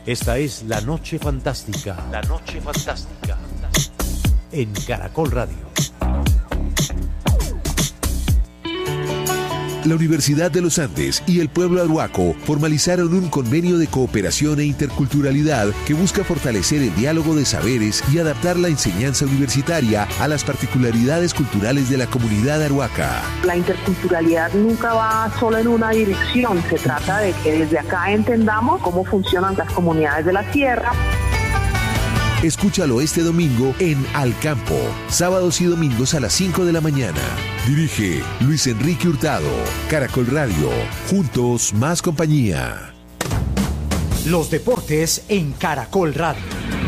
Esta es La Noche Fantástica. La Noche Fantástica. En Caracol Radio. La Universidad de los Andes y el pueblo arhuaco formalizaron un convenio de cooperación e interculturalidad que busca fortalecer el diálogo de saberes y adaptar la enseñanza universitaria a las particularidades culturales de la comunidad arhuaca. La interculturalidad nunca va solo en una dirección, se trata de que desde acá entendamos cómo funcionan las comunidades de la tierra. Escúchalo este domingo en Al Campo, sábados y domingos a las 5 de la mañana. Dirige Luis Enrique Hurtado. Caracol Radio, juntos más compañía. Los deportes en Caracol Radio.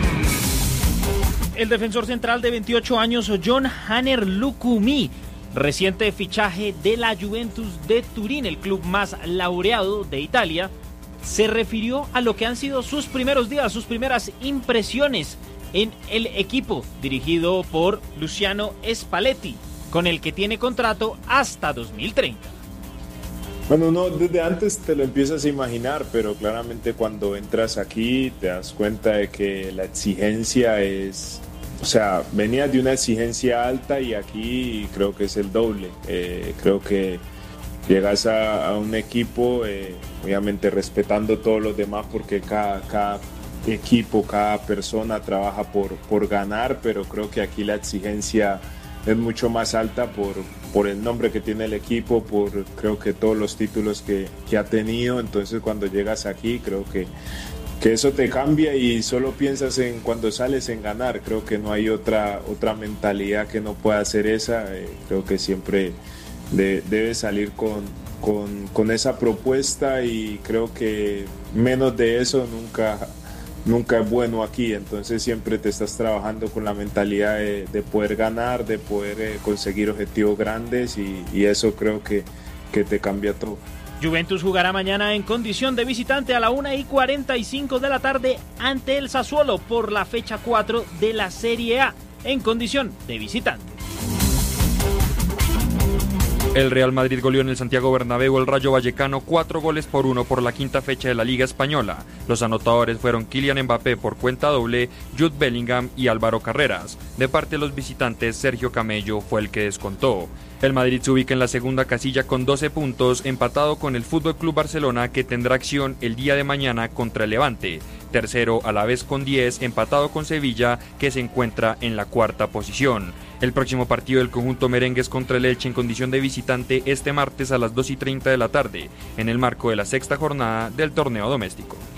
El defensor central de 28 años, John Hanner Lukumi, reciente fichaje de la Juventus de Turín, el club más laureado de Italia, se refirió a lo que han sido sus primeros días, sus primeras impresiones en el equipo dirigido por Luciano Spalletti, con el que tiene contrato hasta 2030. Bueno, no, desde antes te lo empiezas a imaginar, pero claramente cuando entras aquí te das cuenta de que la exigencia es, o sea, venía de una exigencia alta y aquí creo que es el doble. Creo que llegas a un equipo, obviamente respetando todos los demás, porque cada equipo, cada persona trabaja por ganar, pero creo que aquí la exigencia es mucho más alta por el nombre que tiene el equipo, por creo que todos los títulos que ha tenido. Entonces cuando llegas aquí creo que eso te cambia y solo piensas en cuando sales en ganar. Creo que no hay otra mentalidad que no pueda ser esa. Creo que siempre debe salir con esa propuesta y creo que menos de eso nunca es bueno aquí. Entonces siempre te estás trabajando con la mentalidad de poder ganar, de poder conseguir objetivos grandes y eso creo que te cambia todo. Juventus jugará mañana en condición de visitante a la 1:45 de la tarde ante el Sassuolo por la fecha 4 de la Serie A en condición de visitante. El Real Madrid goleó en el Santiago Bernabéu el Rayo Vallecano 4-1 por la quinta fecha de la Liga Española. Los anotadores fueron Kylian Mbappé por cuenta doble, Jude Bellingham y Álvaro Carreras. De parte de los visitantes, Sergio Camello fue el que descontó. El Madrid se ubica en la segunda casilla con 12 puntos, empatado con el FC Barcelona, que tendrá acción el día de mañana contra el Levante. Tercero a la vez con 10, empatado con Sevilla, que se encuentra en la cuarta posición. El próximo partido del conjunto merengue es contra el Elche en condición de visitante este martes a las 2:30 de la tarde, en el marco de la sexta jornada del torneo doméstico.